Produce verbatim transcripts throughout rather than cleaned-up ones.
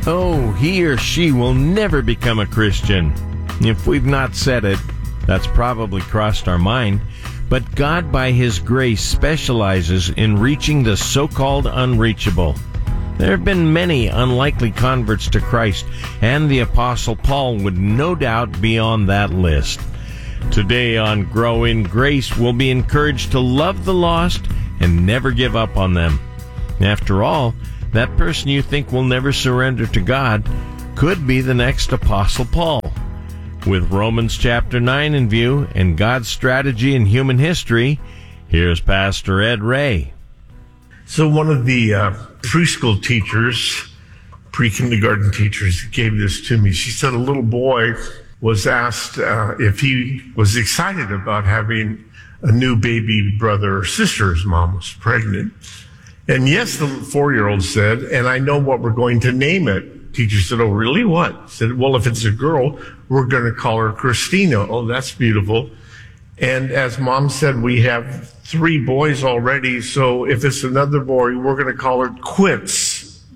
oh, he or she will never become a Christian. If we've not said it, that's probably crossed our mind. But God, by His grace, specializes in reaching the so-called unreachable. There have been many unlikely converts to Christ, and the Apostle Paul would no doubt be on that list. Today on Grow in Grace, we'll be encouraged to love the lost and never give up on them. After all, that person you think will never surrender to God could be the next Apostle Paul. With Romans chapter nine in view and God's strategy in human history, here's Pastor Ed Ray. So one of the uh, preschool teachers, pre-kindergarten teachers, gave this to me. She said a little boy was asked uh, if he was excited about having a new baby brother or sister. His mom was pregnant. And yes, the four-year-old said, and I know what we're going to name it. Teacher said, oh, really? What? Said, well, if it's a girl, we're going to call her Christina. Oh, that's beautiful. And as Mom said, we have three boys already, so if it's another boy, we're going to call her Quits.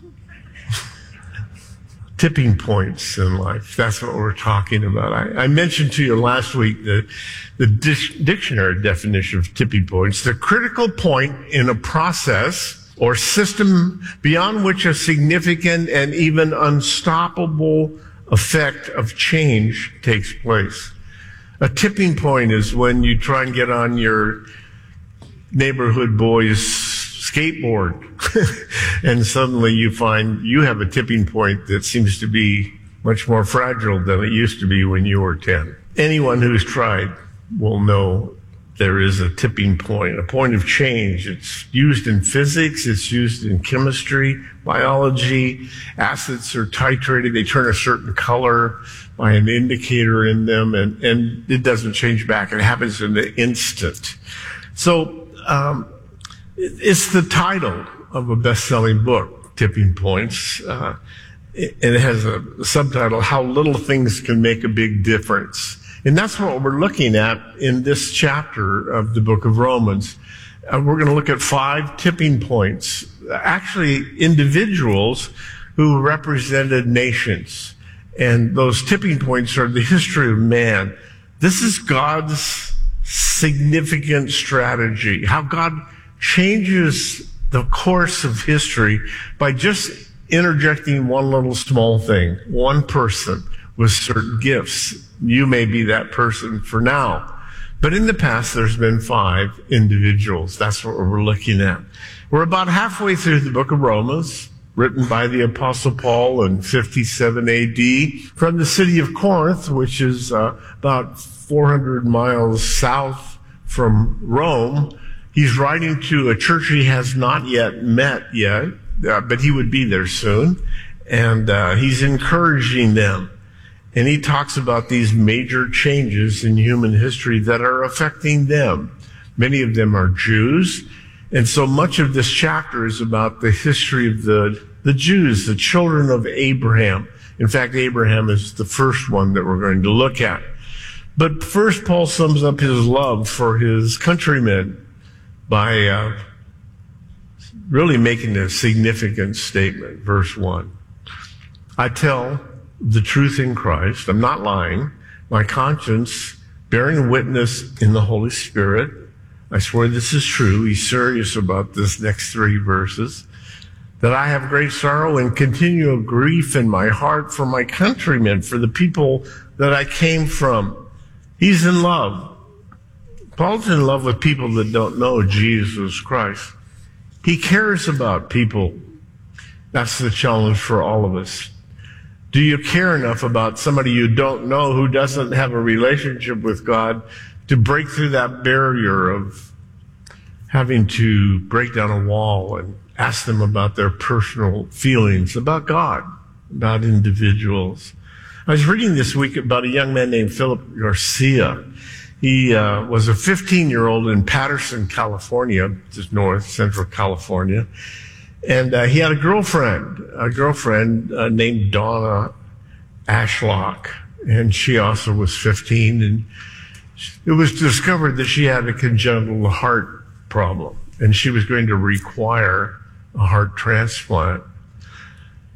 Tipping points in life. That's what we're talking about. I, I mentioned to you last week the, the dic- dictionary definition of tipping points, the critical point in a process or system beyond which a significant and even unstoppable effect of change takes place. A tipping point is when you try and get on your neighborhood boy's skateboard and suddenly you find you have a tipping point that seems to be much more fragile than it used to be when you were ten. Anyone who's tried will know there is a tipping point, a point of change. It's used in physics, it's used in chemistry, biology. Acids are titrated, they turn a certain color by an indicator in them, and, and it doesn't change back. It happens in an instant. So um, it's the title of a best-selling book, Tipping Points. Uh, and it has a subtitle, How Little Things Can Make a Big Difference. And that's what we're looking at in this chapter of the book of Romans. Uh, we're going to look at five tipping points, actually individuals who represented nations. And those tipping points are the history of man. This is God's significant strategy, how God changes the course of history by just interjecting one little small thing, one person with certain gifts. You may be that person for now. But in the past, there's been five individuals. That's what we're looking at. We're about halfway through the book of Romans, written by the Apostle Paul in fifty-seven A D from the city of Corinth, which is uh, about four hundred miles south from Rome. He's writing to a church he has not yet met yet, uh, but he would be there soon. And uh, he's encouraging them. And he talks about these major changes in human history that are affecting them. Many of them are Jews. And so much of this chapter is about the history of the, the Jews, the children of Abraham. In fact, Abraham is the first one that we're going to look at. But first, Paul sums up his love for his countrymen by uh, really making a significant statement. Verse one, I tell the truth in Christ. I'm not lying. My conscience bearing witness in the Holy Spirit. I swear this is true. He's serious about this next three verses. That I have great sorrow and continual grief in my heart for my countrymen, for the people that I came from. He's in love. Paul's in love with people that don't know Jesus Christ. He cares about people. That's the challenge for all of us. Do you care enough about somebody you don't know who doesn't have a relationship with God to break through that barrier of having to break down a wall and ask them about their personal feelings about God, about individuals? I was reading this week about a young man named Philip Garcia. He uh, was a fifteen-year-old in Patterson, California, just north, central California. And uh, he had a girlfriend, a girlfriend uh, named Donna Ashlock, and she also was fifteen. And it was discovered that she had a congenital heart problem, and she was going to require a heart transplant.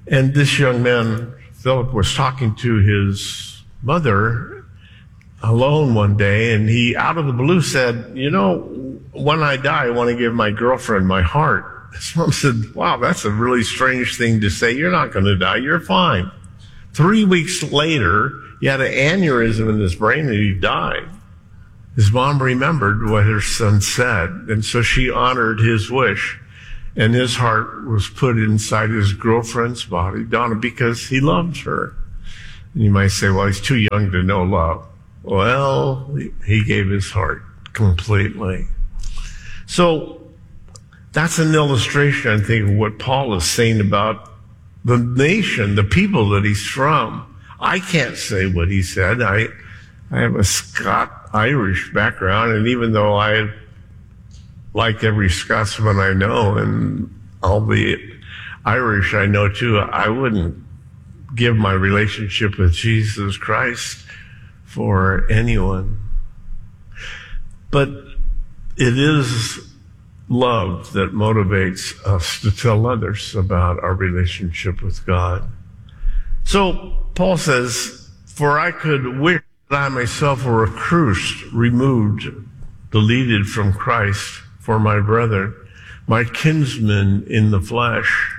And this young man, Philip, was talking to his mother alone one day, and he, out of the blue, said, you know, when I die, I want to give my girlfriend my heart. His mom said, wow, that's a really strange thing to say. You're not going to die. You're fine. Three weeks later, he had an aneurysm in his brain and he died. His mom remembered what her son said, and so she honored his wish. And his heart was put inside his girlfriend's body, Donna, because he loved her. And you might say, well, he's too young to know love. Well, he gave his heart completely. So that's an illustration, I think, of what Paul is saying about the nation, the people that he's from. I can't say what he said. I, I have a Scot-Irish background, and even though I like every Scotsman I know, and all the Irish I know too, I wouldn't give my relationship with Jesus Christ for anyone. But it is love that motivates us to tell others about our relationship with God. So Paul says, for I could wish that I myself were accursed, removed, deleted from Christ, for my brethren, my kinsmen in the flesh.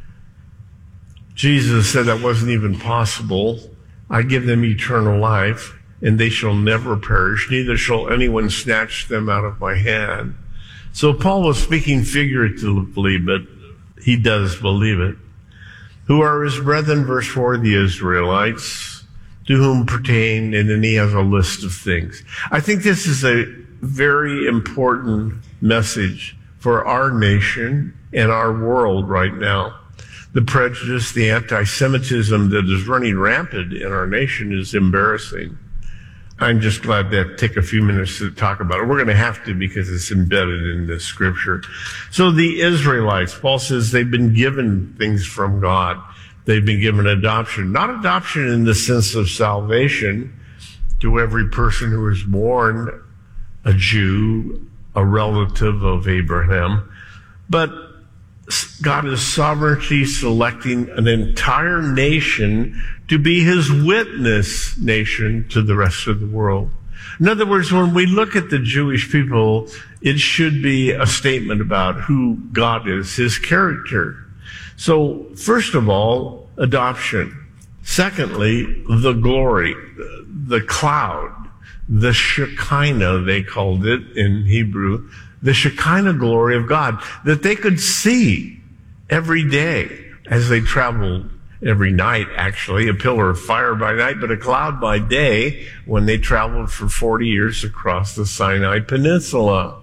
Jesus said that wasn't even possible. I give them eternal life, and they shall never perish, neither shall anyone snatch them out of my hand. So Paul was speaking figuratively, but he does believe it. Who are his brethren, verse four, the Israelites, to whom pertain, and then he has a list of things. I think this is a very important message for our nation and our world right now. The prejudice, the anti-Semitism that is running rampant in our nation is embarrassing. I'm just glad to take a few minutes to talk about it. We're going to have to because it's embedded in the scripture. So the Israelites, Paul says they've been given things from God. They've been given adoption. Not adoption in the sense of salvation to every person who is born a Jew, a relative of Abraham, but God is sovereignly selecting an entire nation to be his witness nation to the rest of the world. In other words, when we look at the Jewish people, it should be a statement about who God is, his character. So, first of all, adoption. Secondly, the glory, the cloud. The Shekinah, they called it in Hebrew, the Shekinah glory of God, that they could see every day as they traveled, every night actually, a pillar of fire by night, but a cloud by day when they traveled for forty years across the Sinai Peninsula.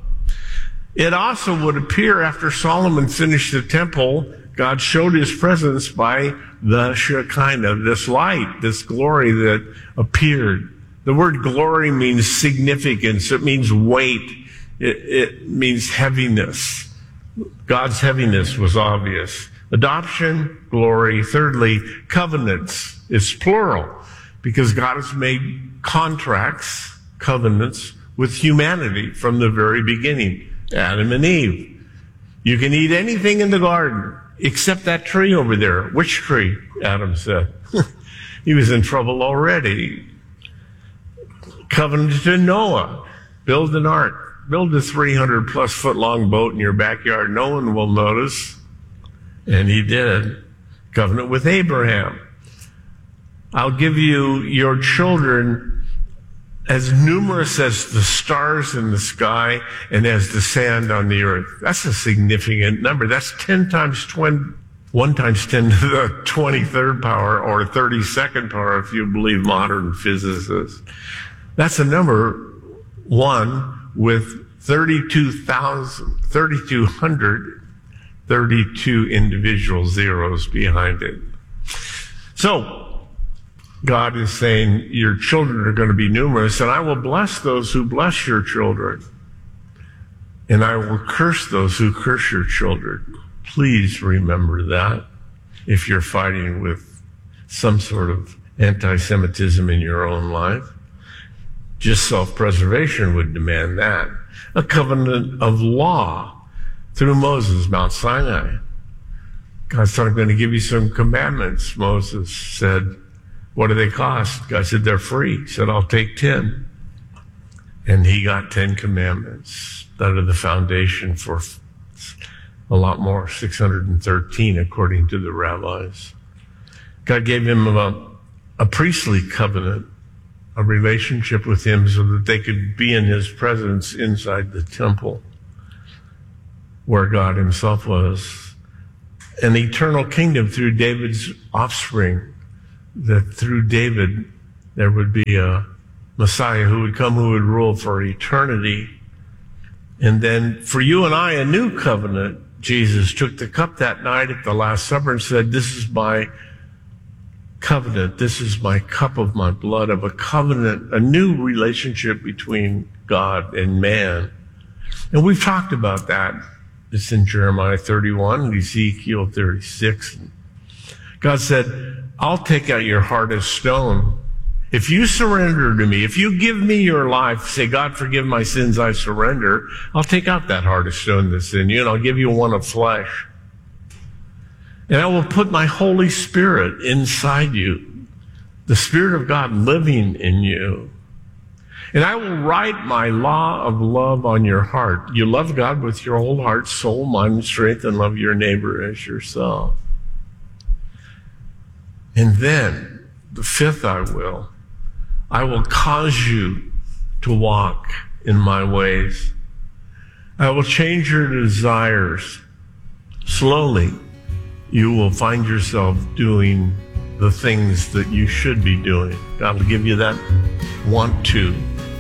It also would appear after Solomon finished the temple, God showed his presence by the Shekinah, this light, this glory that appeared. The word glory means significance. It means weight. It, it means heaviness. God's heaviness was obvious. Adoption, glory. Thirdly, covenants. It's plural because God has made contracts, covenants with humanity from the very beginning. Adam and Eve. You can eat anything in the garden except that tree over there. Which tree? Adam said. He was in trouble already. Covenant to Noah. Build an ark. Build a three hundred plus foot long boat in your backyard. No one will notice. And he did. Covenant with Abraham. I'll give you your children as numerous as the stars in the sky and as the sand on the earth. That's a significant number. That's ten times twenty, one times ten to the twenty-third power or thirty-second power if you believe modern physicists. That's a number one with thirty-two thousand, thirty-two hundred, thirty-two individual zeros behind it. So, God is saying, your children are going to be numerous, and I will bless those who bless your children, and I will curse those who curse your children. Please remember that if you're fighting with some sort of anti-Semitism in your own life. Just self-preservation would demand that. A covenant of law through Moses, Mount Sinai. God said, I'm going to give you some commandments. Moses said, what do they cost? God said, they're free. He said, I'll take ten. And he got ten commandments that are the foundation for a lot more, six hundred thirteen according to the rabbis. God gave him a, a priestly covenant, a relationship with him so that they could be in his presence inside the temple where God himself was. An eternal kingdom through David's offspring, that through David there would be a Messiah who would come, who would rule for eternity. And then for you and I, a new covenant. Jesus took the cup that night at the Last Supper and said, this is my covenant. This is my cup of my blood, of a covenant, a new relationship between God and man. And we've talked about that. It's in Jeremiah thirty-one and Ezekiel thirty-six. God said, I'll take out your heart of stone. If you surrender to me, if you give me your life, say, God, forgive my sins, I surrender, I'll take out that heart of stone that's in you, and I'll give you one of flesh. And I will put my Holy Spirit inside you, the Spirit of God living in you. And I will write my law of love on your heart. You love God with your whole heart, soul, mind, and strength, and love your neighbor as yourself. And then, the fifth I will, I will cause you to walk in my ways. I will change your desires. Slowly, you will find yourself doing the things that you should be doing. God will give you that want to.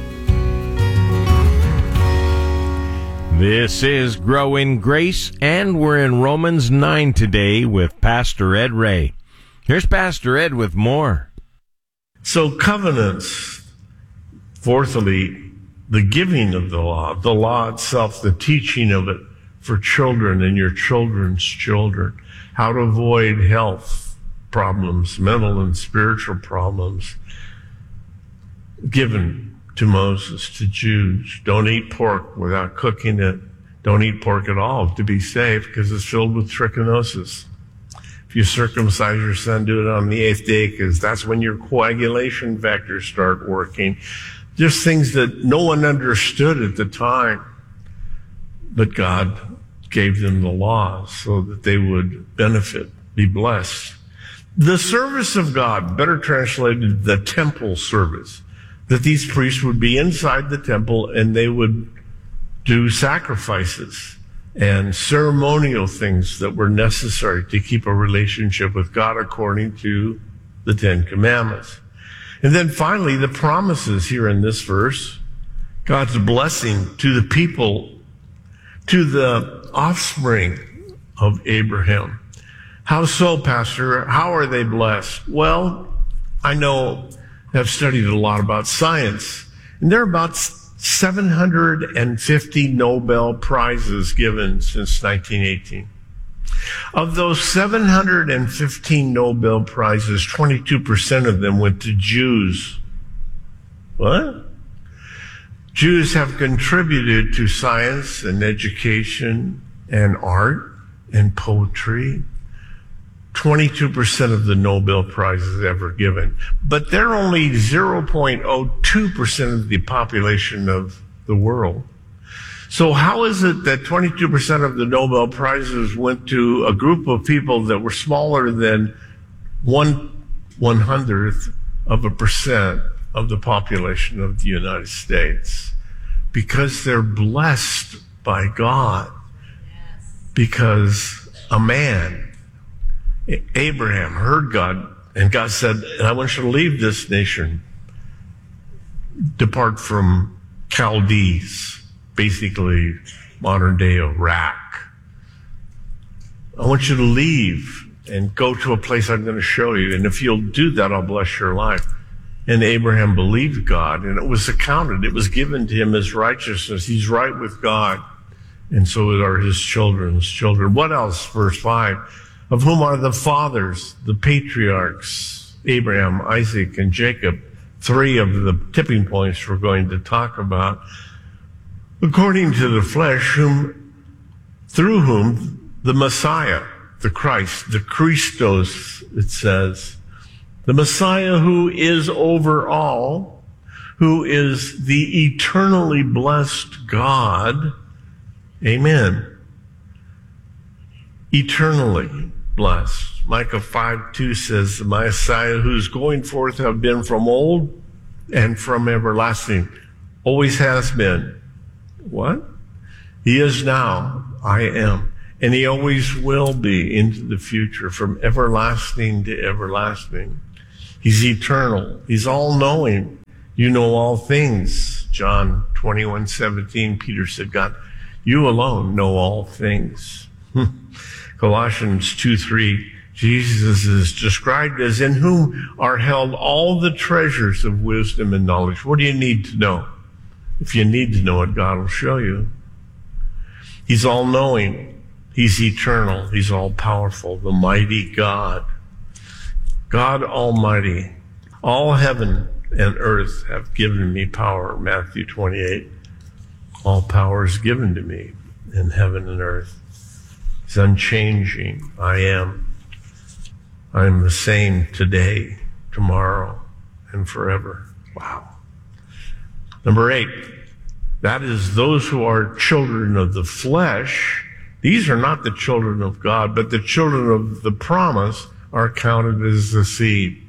This is Grow in Grace, and we're in Romans nine today with Pastor Ed Ray. Here's Pastor Ed with more. So covenants, fourthly, the giving of the law, the law itself, the teaching of it for children and your children's children, how to avoid health problems, mental and spiritual problems, given to Moses, to Jews. Don't eat pork without cooking it. Don't eat pork at all to be safe because it's filled with trichinosis. If you circumcise your son, do it on the eighth day because that's when your coagulation factors start working. Just things that no one understood at the time. But God gave them the law so that they would benefit, be blessed. The service of God, better translated, the temple service, that these priests would be inside the temple and they would do sacrifices and ceremonial things that were necessary to keep a relationship with God according to the Ten Commandments. And then finally, the promises here in this verse, God's blessing to the people, to the offspring of Abraham. How so, Pastor? How are they blessed? Well, I know I've studied a lot about science, and there are about seven hundred fifty Nobel Prizes given since nineteen eighteen. Of those seven hundred fifteen Nobel Prizes, twenty-two percent of them went to Jews. What? Jews have contributed to science and education and art and poetry. twenty-two percent of the Nobel Prizes ever given. But they're only zero point zero two percent of the population of the world. So how is it that twenty-two percent of the Nobel Prizes went to a group of people that were smaller than one one hundredth of a percent of the population of the United States? Because they're blessed by God. Yes. Because a man, Abraham, heard God, and God said, I want you to leave this nation, depart from Chaldees, basically modern day Iraq. I want you to leave and go to a place I'm going to show you, and if you'll do that, I'll bless your life. And Abraham believed God, and it was accounted, it was given to him as righteousness. He's right with God, and so are his children's children. What else? Verse five. Of whom are the fathers, the patriarchs, Abraham, Isaac, and Jacob, three of the tipping points we're going to talk about, according to the flesh, whom, through whom the Messiah, the Christ, the Christos, it says, the Messiah who is over all, who is the eternally blessed God. Amen. Eternally blessed. Micah five two says, the Messiah who's going forth have been from old and from everlasting. Always has been. What? He is now. I am. And he always will be into the future, from everlasting to everlasting. He's eternal. He's all-knowing. You know all things. John twenty-one seventeen, Peter said, God, you alone know all things. Colossians two three, Jesus is described as in whom are held all the treasures of wisdom and knowledge. What do you need to know? If you need to know it, God will show you. He's all-knowing. He's eternal. He's all-powerful, the mighty God. God Almighty. All heaven and earth have given me power. Matthew twenty-eight. All power is given to me in heaven and earth. He's unchanging. I am. I am the same today, tomorrow, and forever. Wow. Number eight. That is those who are children of the flesh. These are not the children of God, but the children of the promise are counted as the seed.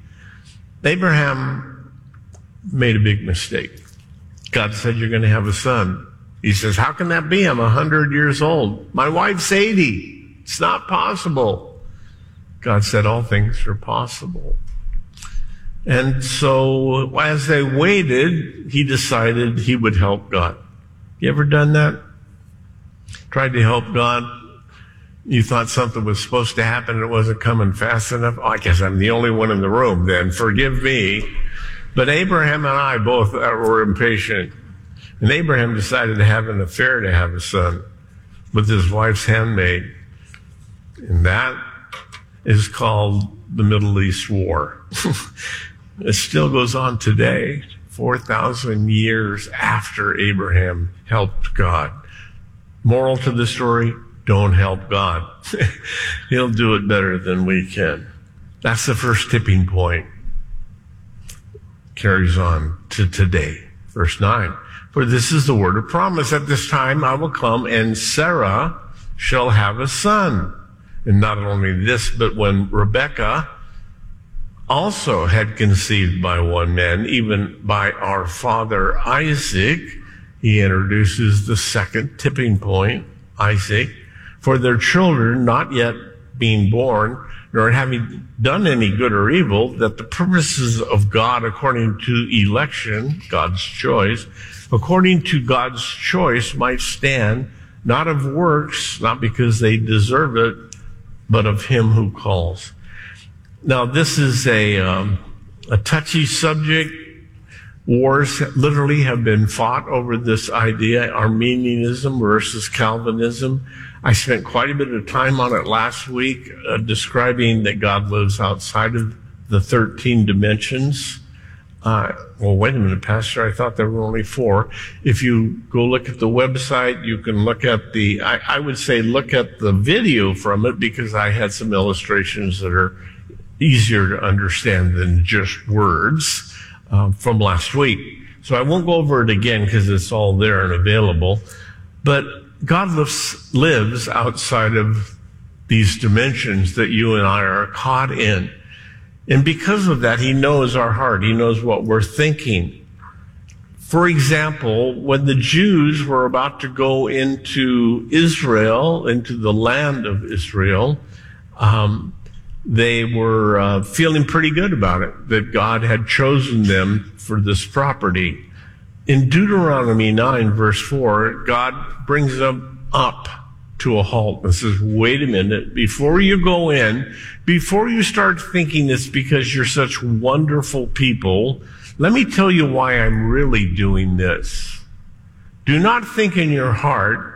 Abraham made a big mistake. God said, you're going to have a son. He says, how can that be? I'm one hundred years old. My wife's eighty. It's not possible. God said, all things are possible. And so as they waited, he decided he would help God. You ever done that? Tried to help God? You thought something was supposed to happen and it wasn't coming fast enough? Oh, I guess I'm the only one in the room then. Forgive me. But Abraham and I both were impatient. And Abraham decided to have an affair to have a son with his wife's handmaid. And that is called the Middle East War. It still goes on today, four thousand years after Abraham helped God. Moral to the story, don't help God. He'll do it better than we can. That's the first tipping point. Carries on to today. Verse nine. For this is the word of promise. At this time I will come, and Sarah shall have a son. And not only this, but when Rebekah also had conceived by one man, even by our father Isaac, he introduces the second tipping point, Isaac, for their children not yet being born, nor having done any good or evil, that the purposes of God according to election, God's choice, according to God's choice might stand, not of works, not because they deserve it, but of him who calls. Now, this is a, um, a touchy subject. Wars literally have been fought over this idea, Arminianism versus Calvinism. I spent quite a bit of time on it last week, uh, describing that God lives outside of the thirteen dimensions. Uh, well, wait a minute, Pastor, I thought there were only four. If you go look at the website, you can look at the, I, I would say look at the video from it, because I had some illustrations that are easier to understand than just words um, from last week. So I won't go over it again because it's all there and available. But God lives, lives outside of these dimensions that you and I are caught in. And because of that, he knows our heart. He knows what we're thinking. For example, when the Jews were about to go into Israel, into the land of Israel, um, they were uh, feeling pretty good about it, that God had chosen them for this property. In Deuteronomy nine, verse four, God brings them up to a halt and says, wait a minute, before you go in, before you start thinking it's because you're such wonderful people, let me tell you why I'm really doing this. Do not think in your heart,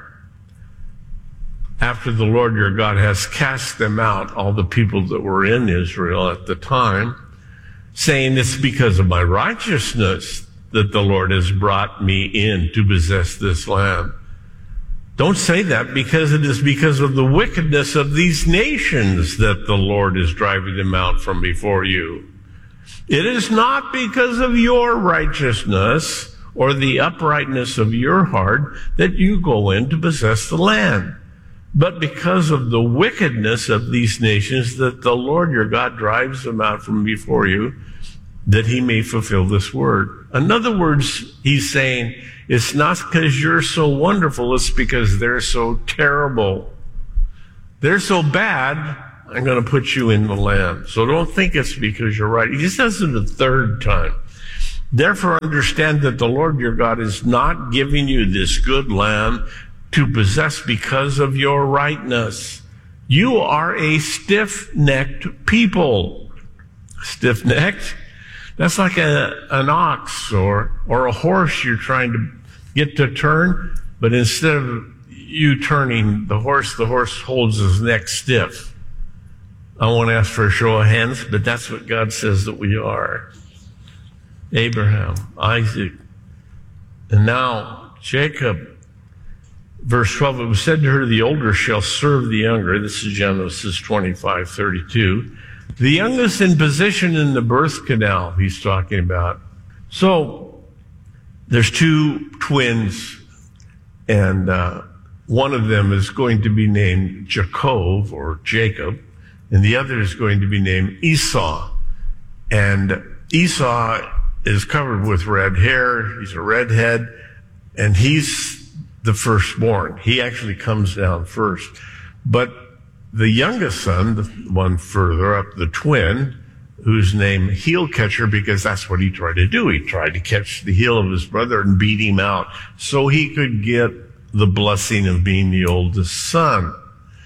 after the Lord your God has cast them out, all the people that were in Israel at the time, saying it's because of my righteousness that the Lord has brought me in to possess this land. Don't say that, because it is because of the wickedness of these nations that the Lord is driving them out from before you. It is not because of your righteousness or the uprightness of your heart that you go in to possess the land, but because of the wickedness of these nations that the Lord your God drives them out from before you, that he may fulfill this word. In other words, he's saying, it's not because you're so wonderful, it's because they're so terrible. They're so bad, I'm going to put you in the land. So don't think it's because you're right. He says it a third time. Therefore understand that the Lord your God is not giving you this good land to possess because of your rightness. You are a stiff-necked people. Stiff-necked? That's like a, an ox or, or a horse you're trying to get to turn, but instead of you turning the horse, the horse holds his neck stiff. I won't ask for a show of hands, but that's what God says that we are. Abraham, Isaac, and now Jacob. Verse twelve, it was said to her, the older shall serve the younger. This is Genesis twenty-five thirty-two. The youngest in position in the birth canal, he's talking about. So, there's two twins, and uh, one of them is going to be named Jacob, or Jacob, and the other is going to be named Esau. And Esau is covered with red hair, he's a redhead, and he's the firstborn. He actually comes down first. But the youngest son, the one further up, the twin, who's named Heel Catcher, because that's what he tried to do. He tried to catch the heel of his brother and beat him out so he could get the blessing of being the oldest son.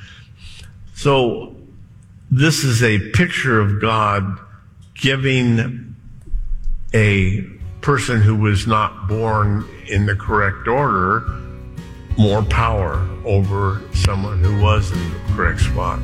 So this is a picture of God giving a person who was not born in the correct order more power over someone who was in the correct spot.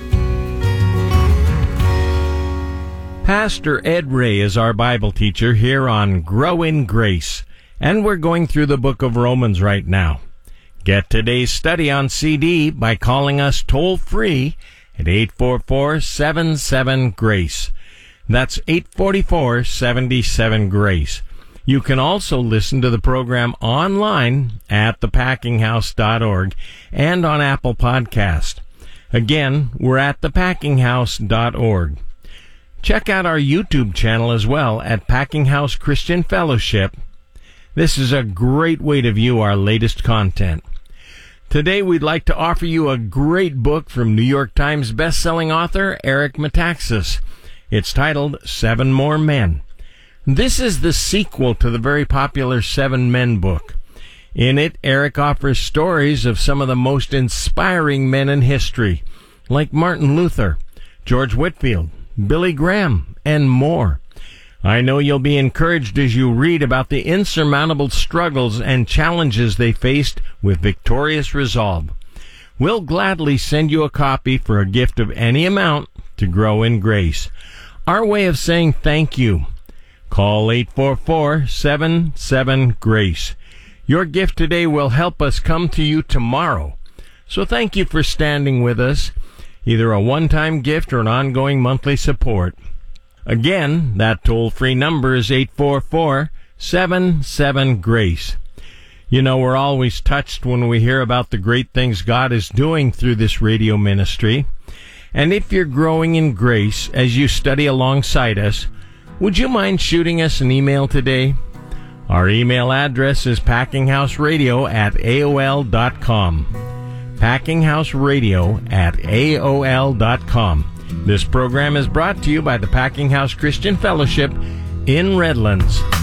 Pastor Ed Ray is our Bible teacher here on Grow in Grace, and we're going through the book of Romans right now. Get today's study on C D by calling us toll-free at eight four four, seven seven, GRACE. That's eight four four, seven seven, GRACE. You can also listen to the program online at the packing house dot org and on Apple Podcast. Again, we're at the packing house dot org. Check out our YouTube channel as well at Packing House Christian Fellowship. This is a great way to view our latest content. Today we'd like to offer you a great book from New York Times best-selling author Eric Metaxas. It's titled Seven More Men. This is the sequel to the very popular Seven Men book. In it, Eric offers stories of some of the most inspiring men in history, like Martin Luther, George Whitefield, Billy Graham, and more. I know you'll be encouraged as you read about the insurmountable struggles and challenges they faced with victorious resolve. We'll gladly send you a copy for a gift of any amount to grow in grace. Our way of saying thank you. Call eight four four, seven seven, GRACE. Your gift today will help us come to you tomorrow. So thank you for standing with us, either a one-time gift or an ongoing monthly support. Again, that toll-free number is eight four four, seven seven, GRACE. You know, we're always touched when we hear about the great things God is doing through this radio ministry. And if you're growing in grace as you study alongside us, would you mind shooting us an email today? Our email address is packinghouseradio at A O L dot com. packinghouseradio at A O L dot com. This program is brought to you by the Packing House Christian Fellowship in Redlands.